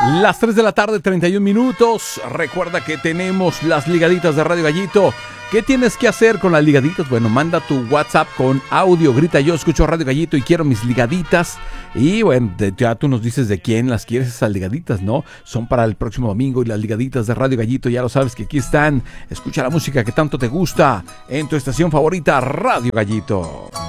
Las 3 de la tarde, 31 minutos. Recuerda que tenemos las ligaditas de Radio Gallito. ¿Qué tienes que hacer con las ligaditas? Bueno, manda tu WhatsApp con audio, grita yo escucho Radio Gallito y quiero mis ligaditas. Y bueno, ya tú nos dices de quién las quieres esas ligaditas, ¿no? Son para el próximo domingo y las ligaditas de Radio Gallito, ya lo sabes que aquí están. Escucha la música que tanto te gusta en tu estación favorita, Radio Gallito.